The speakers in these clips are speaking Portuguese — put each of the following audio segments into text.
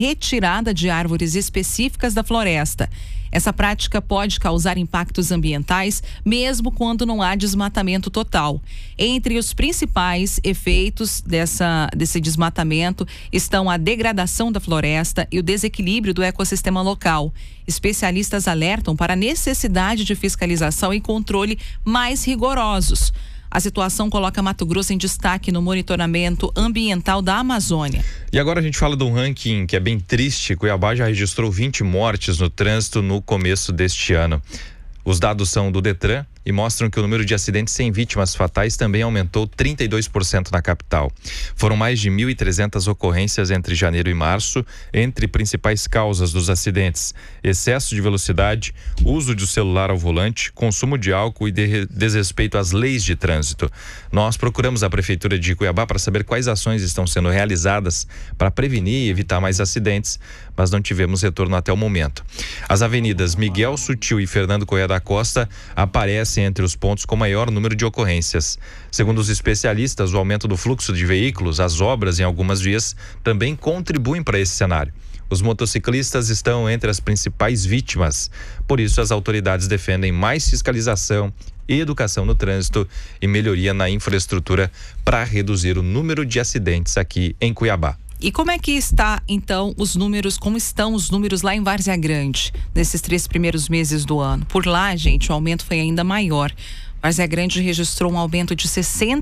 retirada de árvores específicas da floresta. Essa prática pode causar impactos ambientais, mesmo quando não há desmatamento total. Entre os principais efeitos desse desmatamento estão a degradação da floresta e o desequilíbrio do ecossistema local. Especialistas alertam para a necessidade de fiscalização e controle mais rigorosos. A situação coloca Mato Grosso em destaque no monitoramento ambiental da Amazônia. E agora a gente fala de um ranking que é bem triste. Cuiabá já registrou 20 mortes no trânsito no começo deste ano. Os dados são do Detran e mostram que o número de acidentes sem vítimas fatais também aumentou 32% na capital. Foram mais de 1.300 ocorrências entre janeiro e março, entre principais causas dos acidentes: excesso de velocidade, uso de celular ao volante, consumo de álcool e desrespeito às leis de trânsito. Nós procuramos a Prefeitura de Cuiabá para saber quais ações estão sendo realizadas para prevenir e evitar mais acidentes, mas não tivemos retorno até o momento. As avenidas Miguel Sutil e Fernando Correia da Costa aparecem entre os pontos com maior número de ocorrências. Segundo os especialistas, o aumento do fluxo de veículos, as obras em algumas vias também contribuem para esse cenário. Os motociclistas estão entre as principais vítimas. Por isso, as autoridades defendem mais fiscalização, educação no trânsito e melhoria na infraestrutura para reduzir o número de acidentes aqui em Cuiabá. E como é que está, então, como estão os números lá em Várzea Grande, nesses 3 primeiros meses do ano? Por lá, gente, o aumento foi ainda maior. Várzea Grande registrou um aumento de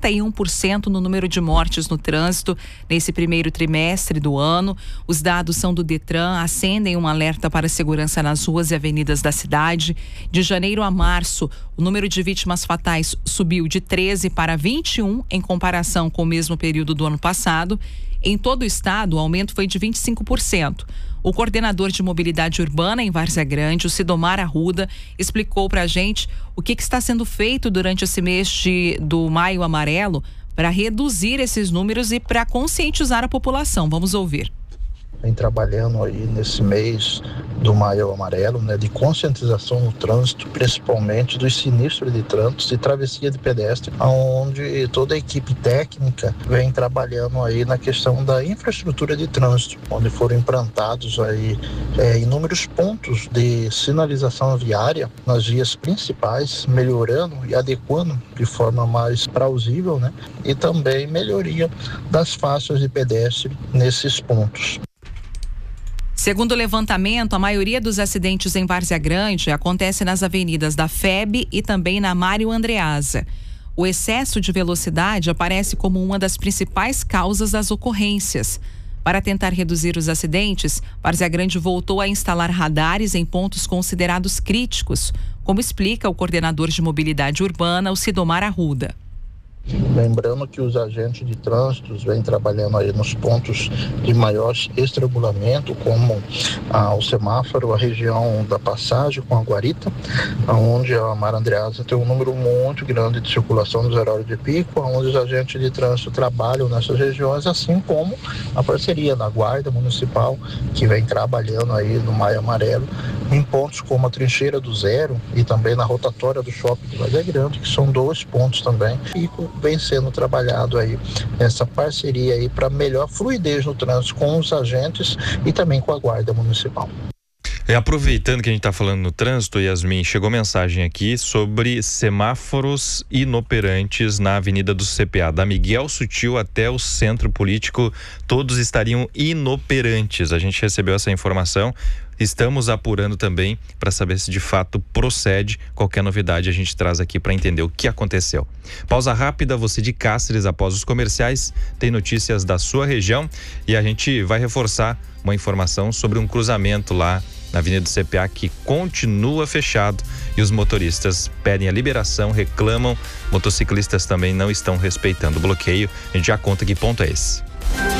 61% no número de mortes no trânsito nesse primeiro trimestre do ano. Os dados são do Detran, acendem um alerta para a segurança nas ruas e avenidas da cidade. De janeiro a março, o número de vítimas fatais subiu de 13 para 21 em comparação com o mesmo período do ano passado. Em todo o estado, o aumento foi de 25%. O coordenador de mobilidade urbana em Várzea Grande, o Sidomar Arruda, explicou para a gente o que está sendo feito durante esse mês do Maio Amarelo para reduzir esses números e para conscientizar a população. Vamos ouvir. Vem trabalhando aí nesse mês do Maio Amarelo, de conscientização no trânsito, principalmente dos sinistros de trânsito e travessia de pedestre, onde toda a equipe técnica vem trabalhando aí na questão da infraestrutura de trânsito, onde foram implantados aí inúmeros pontos de sinalização viária nas vias principais, melhorando e adequando de forma mais plausível, e também melhoria das faixas de pedestre nesses pontos. Segundo o levantamento, a maioria dos acidentes em Várzea Grande acontece nas avenidas da FEB e também na Mário Andreasa. O excesso de velocidade aparece como uma das principais causas das ocorrências. Para tentar reduzir os acidentes, Várzea Grande voltou a instalar radares em pontos considerados críticos, como explica o coordenador de mobilidade urbana, o Sidomar Arruda. Lembrando que os agentes de trânsito vêm trabalhando aí nos pontos de maior estrangulamento, como o semáforo, a região da passagem com a Guarita, onde a Mário Andreasa tem um número muito grande de circulação nos horários de pico, onde os agentes de trânsito trabalham nessas regiões, assim como a parceria da Guarda Municipal, que vem trabalhando aí no Maio Amarelo, em pontos como a Trincheira do Zero e também na rotatória do Shopping de Várzea Grande, que são 2 pontos também, e vem sendo trabalhado aí essa parceria aí para melhor fluidez no trânsito com os agentes e também com a Guarda Municipal. Aproveitando que a gente está falando no trânsito, Yasmin, chegou mensagem aqui sobre semáforos inoperantes na Avenida do CPA, da Miguel Sutil até o Centro Político, todos estariam inoperantes. A gente recebeu essa informação. Estamos apurando também para saber se de fato procede. Qualquer novidade a gente traz aqui para entender o que aconteceu. Pausa rápida, você de Cáceres, após os comerciais, tem notícias da sua região e a gente vai reforçar uma informação sobre um cruzamento lá na Avenida do CPA que continua fechado e os motoristas pedem a liberação, reclamam, motociclistas também não estão respeitando o bloqueio. A gente já conta que ponto é esse.